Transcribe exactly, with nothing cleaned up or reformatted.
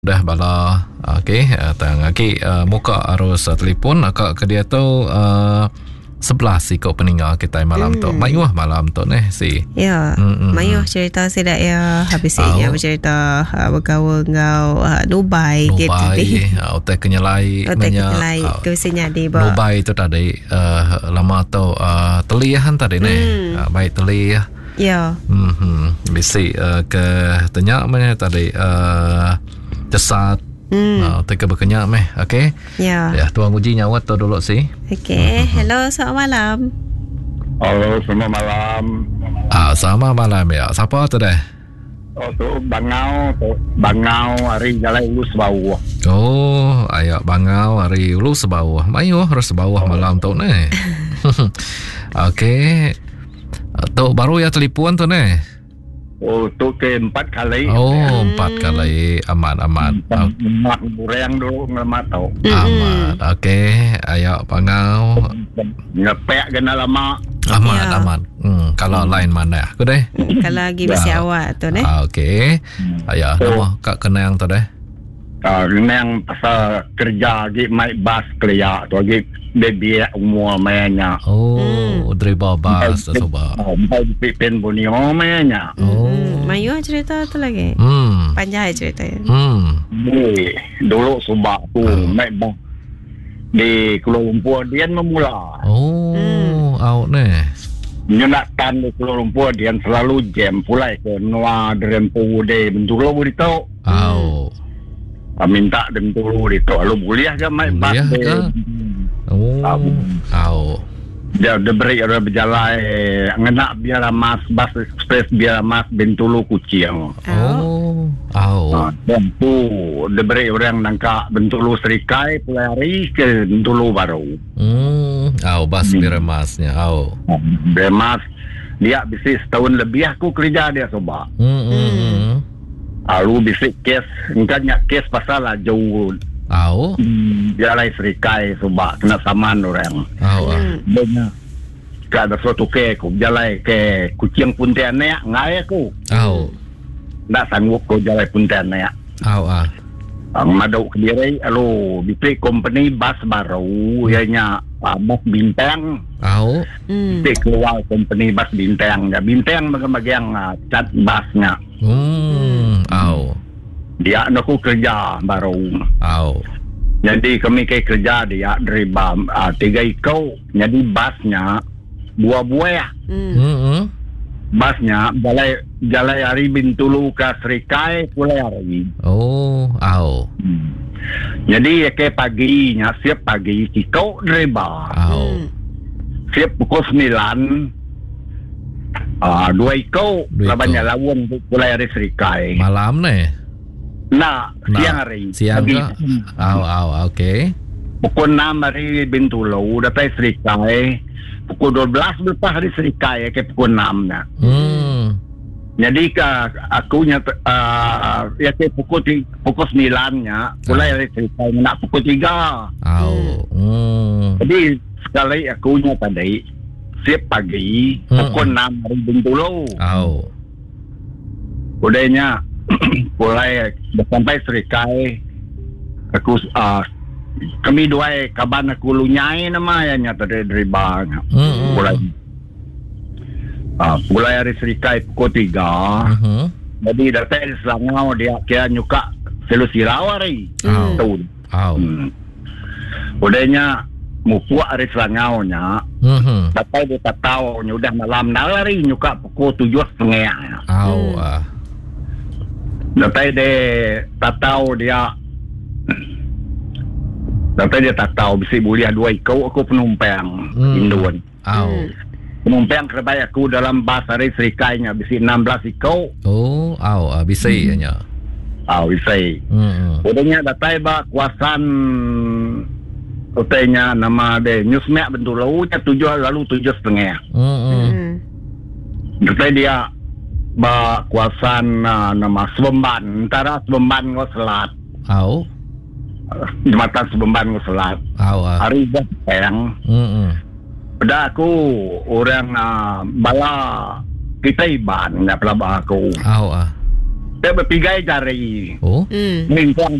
Dah bala. Okey, uh, tang aki uh, muka arus uh, telefon akak ke dia tu uh, sebelas ikut peninggal kita malam hmm. tu. Mayuh malam tu ni si. Ya. Mm-mm. Mayuh cerita sedak ya habisnya oh. bercerita uh, bergaul ngau uh, Dubai gitu. Dubai, hotel kenyalai nanya. Kenyalai uh, kebiasanya di bawah. Dubai tu tadi uh, lama tu uh, teliahan tadi ni. Hmm. Uh, baik teliah. Ya. Mhm. Bisi uh, ke tanya mana tadi uh, Tesat hmm. uh, Teka berkenyak meh. Okay. Ya. Ya, Tuan Uji nyawat tu dulu si. Okay. Hmm. Hello, selamat malam. Halo, selamat malam. Ah, selamat malam ya. Siapa tu dah? Oh, tu Bangau, tu Bangau hari jalan Ulu Sebawah. Oh, ayak Bangau hari Ulu Sebawah. Mayuh harus Sebawah oh. malam tu ni. Okay. Tu baru ya telefon tu ni. Oh, tu ke empat kali. Oh, hmm. empat kali. Amat, amat. Amat murang dulu ngelamat tau. Amat. Okey. Ayak Bangau. Ngepek kena lama. Amat, ya. amat. Hmm, kalau hmm. lain mana aku deh? Kalau lagi mesti ya. awak tu deh. Ah, okey. Ayak, oh. nama Kak Kenang tu deh? Ah, Kenang pasal kerja lagi main bas kerja tu lagi dia umur mainnya. Oh, hmm. driver bas tu sebab. Oh, baik pipen bunyi mainnya. Oh. Hmm. Mayuh cerita tu lagi. Hmm. Panjang ceritanya. Hmm. Di, dulu sebab tu oh. main bas di Kuala Lumpur dia memula. Oh, hmm. out ni. Nyunatan di Kuala Lumpur dia selalu jam pulai ke Nuah Derempu de Bentulu di tu. Oh. Minta Bentulu di tu. Lalu boleh ke main bas ke? Oh. Oh. Dia dia beri ada berjalan ngenak biar mas bas ekspres biar mas Bentulu Kucing. Oh. Oh. Dan tu dia beri orang nangka Bentulu Serikai pulai hari ke Bentulu baru. Hmm. Oh, bas hmm. biar masnya. Oh. Biar mas dia bisnis setahun lebih aku kerja dia coba. Hmm. hmm. Lalu bisnis kes, engkanya kes pasal lah jauh. Oh. Hmm, dia lain Serikai coba kena saman orang. Oh. Banyak. Kada suatu ke aku jalan ke Kucing Pontianak ngai aku. Oh. Tak sanggup ko jalan Pontianak. Oh ah. Ang madau kediri alo bipri company bas baru ianya uh, bas bintang. Oh. Hmm. Bipri keluar company bas bintang. Ya bintang bagian uh, cat basnya. Hmm. Oh. Dia nak kerja baru. Oh. Jadi kami ke kerja dia dari bam uh, tiga ikau. Jadi basnya buah-buah. Hmm. Hmm. Basnya jalan jalan hari Bintulu ke Serikai pulai hari. Oh, oh. Hmm. Jadi ke paginya siap pagi ikau driver. Oh. Siap pukul sembilan. Ah, uh, dua ikau labannya lawan pulai hari Serikai. Malam ni. Nah, nah, siang hari. Siang ke? Oh, oh, okey. Pukul enam hari Bintulu dapat Serikai. Pukul dua belas lepas hari Serikai ke pukul enam na. Hmm. Jadi ke aku nya uh, ya ke pukul tiga, pukul sembilan nya mulai hari Serikai nak pukul tiga. Oh. Hmm. Jadi sekali aku nya tadi siap pagi hmm. pukul enam hari Bintulu. Oh. Udahnya mulai sampai Serikai aku uh, kami dua kaban aku lunyai namanya tadi dari bang. Hmm. Mulai ah mulai hari Serikai pukul tiga. Hmm. Jadi datang Selangau dia kira nyuka selusirau hari. Oh. Tu. Oh. Hmm. Udahnya mupuak hari Selangau nya. Hmm. Datang dia tak tahu nya udah malam dah hari nyuka pukul tujuh setengah. Oh. Ah. Datang dia tak tahu dia Tapi dia tak tahu bisa boleh dua ikau aku penumpang hmm. Induan. Oh. Penumpang kerja aku dalam bas hari Serikai nya bisa enam belas ikau. Oh, oh, uh, bisa hmm. nya. Ah, bisa. Hmm. Udahnya datai ba kuasan utainya nama de Newsmax Bentulu nya tujuh lalu tujuh setengah. Hmm. Datai dia ba kuasan uh, nama Sebemban, antara Sebemban ngo Selat. Oh. Jembatan Sebemban ngo Selat. Oh. Uh. Hari dah sayang. Hmm. Pada aku orang uh, bala kita iban nak pelabah aku. Oh. Uh. Dia berpigai jari. Oh. Hmm. Mingguan